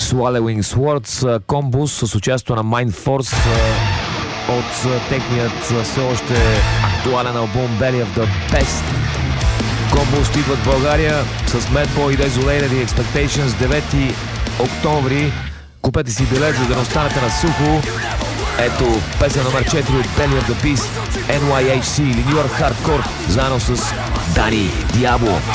Swallowing Swords, Комбус с участието на Mind Force от техният все още актуален албум Belly of the Best. Комбус идват в България с Madboy и Desolated и Expectations 9 октомври. Купете си билет, за да не останете на сухо. Ето песен номер 4 от Belly of the Beast, NYHC или New York Hardcore, заедно с Дани Диабло.